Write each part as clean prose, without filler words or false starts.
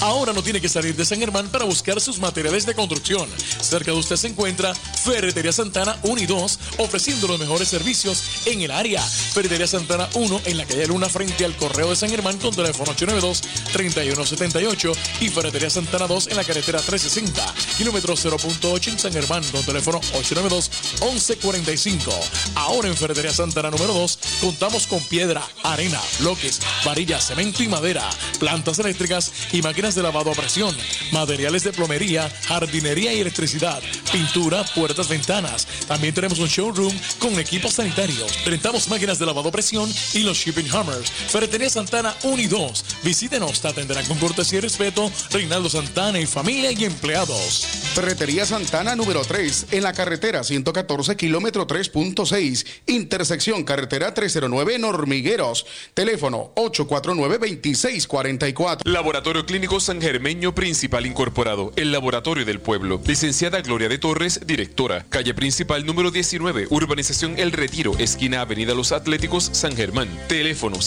Ahora no tiene que salir de San Germán para buscar sus materiales de construcción. Cerca de usted se encuentra Ferretería Santana 1 y 2, ofreciendo los mejores servicios en el área. Ferretería Santana 1 en la calle Luna frente al Correo de San Germán con teléfono 892-3178 y Ferretería Santana 2 en la carretera 360, kilómetro 0.8 en San Germán con teléfono 892-1145. Ahora en Ferretería Santana número 2 contamos con piedra, arena, bloques, varillas, cemento y madera, plantas eléctricas y máquinas de lavado a presión, materiales de plomería, jardinería y electricidad, pintura, puertas, ventanas. También tenemos un showroom con equipos sanitarios. Rentamos máquinas de lavado a presión y los shipping hammers. Ferretería Santana 1 y 2. Visítenos, te atenderán con cortesía y respeto. Reinaldo Santana y familia y empleados. Ferretería Santana número 3 en la carretera 114, kilómetro 3.6, intersección carretera 309 en Hormigueros. Teléfono 849-2644. Laboratorio Clínico San Germeño Principal Incorporado, el laboratorio del pueblo. Licenciada Gloria de Torres, directora. Calle Principal número 19, Urbanización El Retiro, esquina Avenida Los Atléticos, San Germán. Teléfono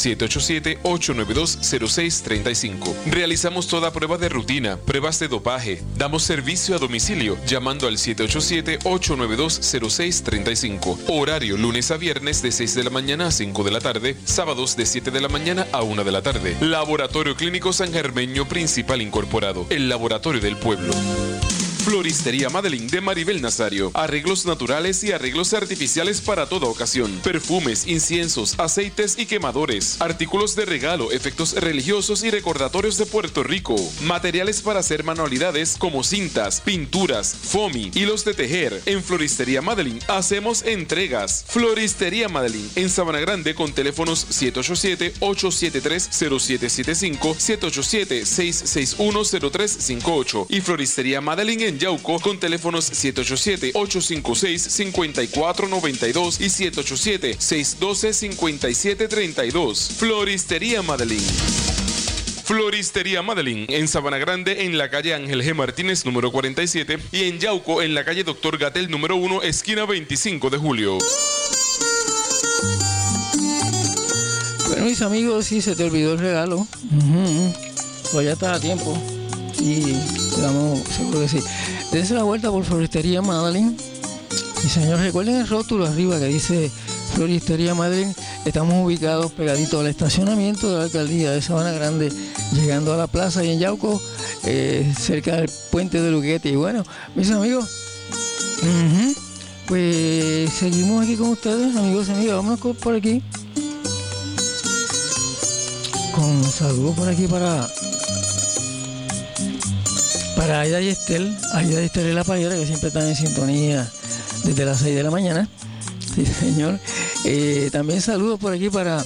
787-892-0635. Realizamos toda prueba de rutina, pruebas de dopaje. Damos servicio a domicilio llamando al 787-892-0635. Horario lunes a viernes de 6 de la mañana a 5 de la tarde, sábados de 7 de la mañana a 1 de la tarde. Laboratorio Clínico San Germeño Principal Incorporado, el laboratorio del pueblo. Floristería Madeline de Maribel Nazario. Arreglos naturales y arreglos artificiales para toda ocasión. Perfumes, inciensos, aceites y quemadores. Artículos de regalo, efectos religiosos y recordatorios de Puerto Rico. Materiales para hacer manualidades como cintas, pinturas, foamy, hilos de tejer. En Floristería Madeline hacemos entregas. Floristería Madeline en Sabana Grande con teléfonos 787-873-0775, 787-661-0358 y Floristería Madeline en Yauco con teléfonos 787-856-5492 y 787-612-5732. Floristería Madeline. Floristería Madeline en Sabana Grande en la calle Ángel G. Martínez número 47 y en Yauco en la calle Dr. Gatel número 1 esquina 25 de julio. Bueno, mis amigos, si se te olvidó el regalo, pues ya está a tiempo. Y digamos, seguro que sí. Dense la vuelta por Floristería Madeline. Y señor, recuerden el rótulo arriba que dice Floristería Madeline. Estamos ubicados pegaditos al estacionamiento de la alcaldía de Sabana Grande, llegando a la plaza y en Yauco, cerca del puente de Luquete. Y bueno, mis amigos, pues seguimos aquí con ustedes, amigos y amigas. Vámonos por aquí. Con saludos por aquí para Aida y Estel y la Payera, que siempre están en sintonía desde las 6 de la mañana. Sí, señor. También saludos por aquí para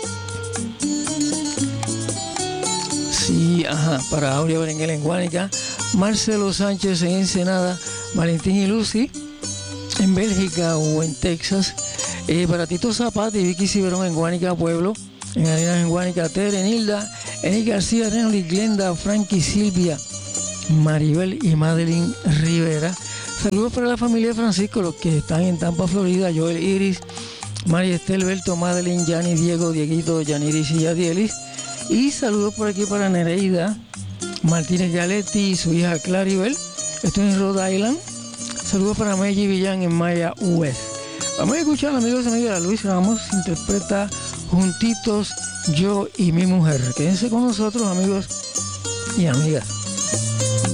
Aurea Berenguer en Guánica, Marcelo Sánchez en Ensenada, Valentín y Lucy en Bélgica o en Texas, para Tito Zapata y Vicky Ciberón en Guánica, Pueblo, en Arenas en Guánica, Tere, Nilda, Eni García, Renoli, Glenda, Frankie, Silvia, Maribel y Madeline Rivera. Saludos para la familia de Francisco, los que están en Tampa, Florida, Joel, Iris, María Estel, Berto, Madeline, Yanni, Diego, Dieguito, Yaniris y Yadielis. Y saludos por aquí para Nereida Martínez Galetti y su hija Claribel. Estoy en Rhode Island. Saludos para Meji Villán en Maya West. Vamos a escuchar, amigos y amigas, Luis Ramos interpreta Juntitos, yo y mi mujer. Quédense con nosotros, amigos y amigas.